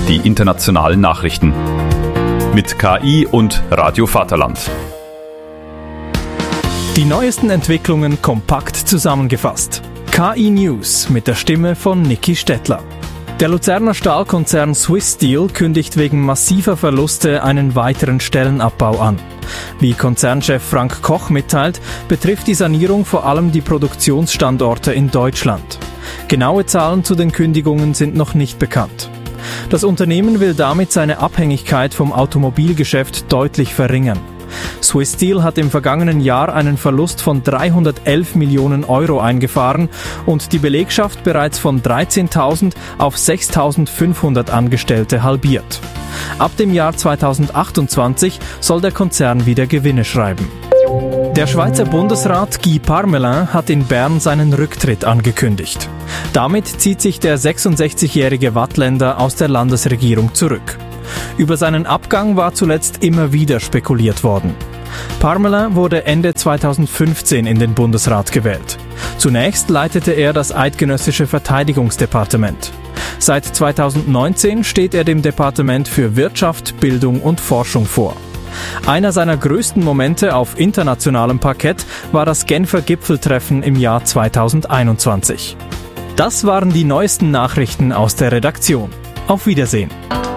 die internationalen Nachrichten. Mit KI und Radio Vaterland. Die neuesten Entwicklungen kompakt zusammengefasst. KI News mit der Stimme von Niki Stettler. Der Luzerner Stahlkonzern Swiss Steel kündigt wegen massiver Verluste einen weiteren Stellenabbau an. Wie Konzernchef Frank Koch mitteilt, betrifft die Sanierung vor allem die Produktionsstandorte in Deutschland. Genaue Zahlen zu den Kündigungen sind noch nicht bekannt. Das Unternehmen will damit seine Abhängigkeit vom Automobilgeschäft deutlich verringern. Swiss Steel hat im vergangenen Jahr einen Verlust von 311 Millionen Euro eingefahren und die Belegschaft bereits von 13.000 auf 6.500 Angestellte halbiert. Ab dem Jahr 2028 soll der Konzern wieder Gewinne schreiben. Der Schweizer Bundesrat Guy Parmelin hat in Bern seinen Rücktritt angekündigt. Damit zieht sich der 66-jährige Wattländer aus der Landesregierung zurück. Über seinen Abgang war zuletzt immer wieder spekuliert worden. Parmelin wurde Ende 2015 in den Bundesrat gewählt. Zunächst leitete er das eidgenössische Verteidigungsdepartement. Seit 2019 steht er dem Departement für Wirtschaft, Bildung und Forschung vor. Einer seiner größten Momente auf internationalem Parkett war das Genfer Gipfeltreffen im Jahr 2021. Das waren die neuesten Nachrichten aus der Redaktion. Auf Wiedersehen.